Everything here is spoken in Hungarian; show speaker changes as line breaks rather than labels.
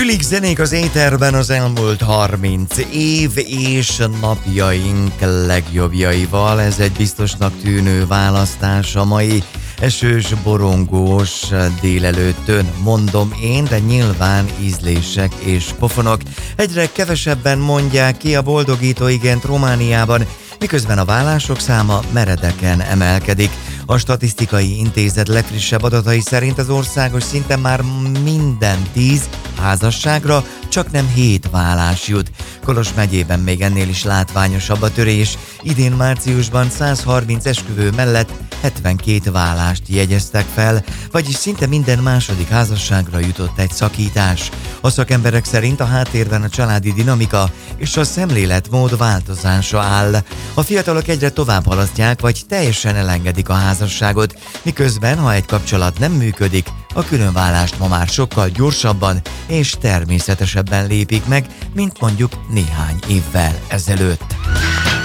Fülig zenék az éterben az elmúlt 30 év és napjaink legjobbjaival. Ez egy biztosnak tűnő választás a mai esős, borongós délelőttön, mondom én, de nyilván ízlések és pofonok. Egyre kevesebben mondják ki a boldogító igent Romániában, miközben a vállások száma meredeken emelkedik. A Statisztikai Intézet legfrissebb adatai szerint az országos szinten már minden 10 házasságra csak nem 7 vállás jut. Kolos megyében még ennél is látványosabb a törés. Idén márciusban 130 esküvő mellett 72 vállást jegyeztek fel, vagyis szinte minden második házasságra jutott egy szakítás. A szakemberek szerint a háttérben a családi dinamika és a szemléletmód változása áll. A fiatalok egyre tovább halasztják, vagy teljesen elengedik a házasságot, miközben, ha egy kapcsolat nem működik, a különválást ma már sokkal gyorsabban és természetesebben lépik meg, mint mondjuk néhány évvel ezelőtt.